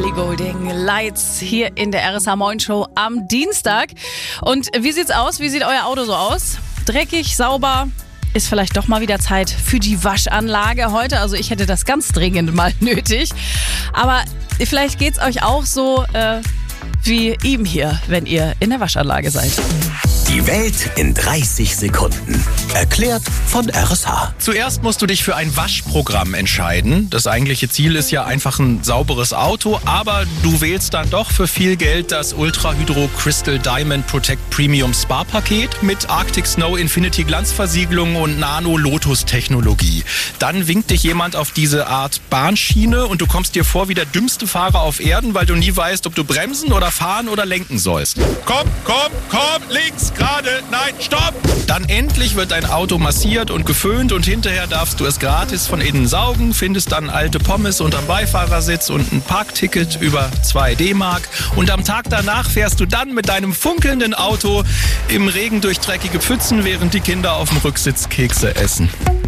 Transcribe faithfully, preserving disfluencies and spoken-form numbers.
Ellie Goulding, Lights hier in der R S H Moin Show am Dienstag. Und wie sieht's aus? Wie sieht euer Auto so aus? Dreckig, sauber? Ist vielleicht doch mal wieder Zeit für die Waschanlage heute. Also ich hätte das ganz dringend mal nötig. Aber vielleicht geht's euch auch so äh, wie ihm hier, wenn ihr in der Waschanlage seid. Die Welt in dreißig Sekunden. Erklärt von R S H. Zuerst musst du dich für ein Waschprogramm entscheiden. Das eigentliche Ziel ist ja einfach ein sauberes Auto, aber du wählst dann doch für viel Geld das Ultra Hydro Crystal Diamond Protect Premium Spa Paket mit Arctic Snow Infinity Glanzversiegelung und Nano Lotus Technologie. Dann winkt dich jemand auf diese Art Bahnschiene und du kommst dir vor wie der dümmste Fahrer auf Erden, weil du nie weißt, ob du bremsen oder fahren oder lenken sollst. Komm, komm, komm, links, gerade, nein, stopp! Dann endlich wird dein Auto massiert und geföhnt und hinterher darfst du es gratis von innen saugen, findest dann alte Pommes unterm Beifahrersitz und ein Parkticket über zwei D-Mark. Und am Tag danach fährst du dann mit deinem funkelnden Auto im Regen durch dreckige Pfützen, während die Kinder auf dem Rücksitz Kekse essen.